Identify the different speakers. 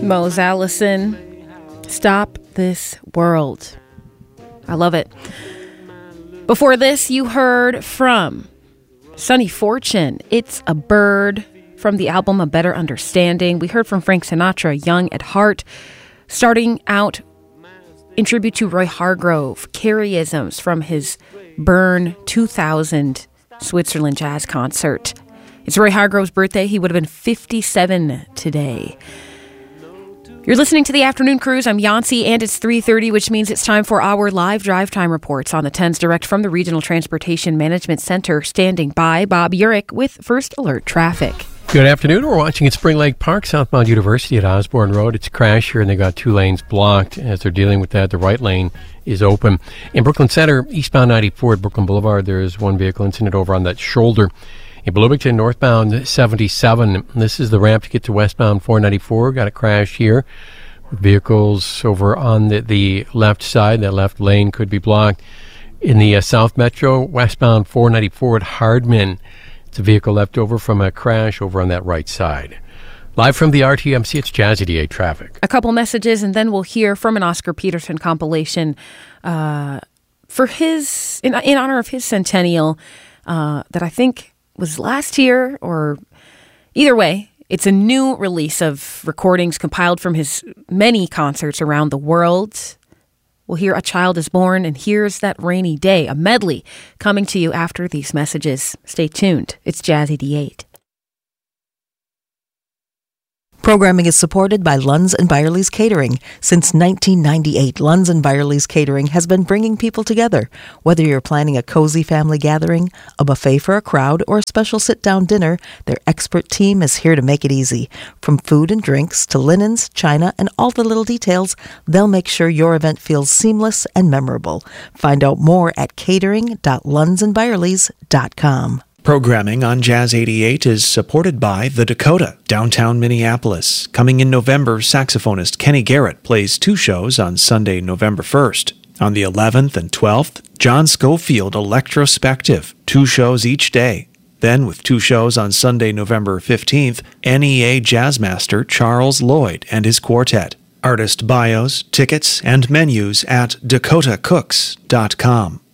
Speaker 1: Mose Allison, Stop This World. I love it. Before this, you heard from Sonny Fortune, It's a Bird, from the album A Better Understanding. We heard from Frank Sinatra, Young at Heart. Starting out in tribute to Roy Hargrove, Carryisms from his Bern 2000 Switzerland Jazz Concert. It's Roy Hargrove's birthday. He would have been 57 today. You're listening to the Afternoon Cruise. I'm Yancy, and it's 3:30, which means it's time for our live drive time reports on the 10s direct from the Regional Transportation Management Center. Standing by, Bob Urich with First Alert Traffic.
Speaker 2: Good afternoon. We're watching at Spring Lake Park, southbound University at Osborne Road. It's a crash here, and they got two lanes blocked. As they're dealing with that, the right lane is open. In Brooklyn Center, eastbound 94 at Brooklyn Boulevard, there's one vehicle incident over on that shoulder. In Bloomington, northbound 77, this is the ramp to get to westbound 494. Got a crash here with vehicles over on the left side. That left lane could be blocked. In the South Metro, westbound 494 at Hardman, it's a vehicle left over from a crash over on that right side. Live from the RTMC, it's Jazz 88 traffic.
Speaker 1: A couple messages, and then we'll hear from an Oscar Peterson compilation for his in honor of his centennial that I think was last year, or either way, it's a new release of recordings compiled from his many concerts around the world. We'll hear A Child Is Born and Here's That Rainy Day, a medley coming to you after these messages. Stay tuned. It's Jazz 88.
Speaker 3: Programming is supported by Lunds & Byerly's Catering. Since 1998, Lunds & Byerly's Catering has been bringing people together. Whether you're planning a cozy family gathering, a buffet for a crowd, or a special sit-down dinner, their expert team is here to make it easy. From food and drinks to linens, china, and all the little details, they'll make sure your event feels seamless and memorable. Find out more at catering.lundsandbyerlys.com.
Speaker 4: Programming on Jazz 88 is supported by The Dakota, downtown Minneapolis. Coming in November, saxophonist Kenny Garrett plays two shows on Sunday, November 1st. On the 11th and 12th, John Schofield Electrospective, two shows each day. Then, with two shows on Sunday, November 15th, NEA Jazzmaster Charles Lloyd and his quartet. Artist bios, tickets, and menus at dakotacooks.com.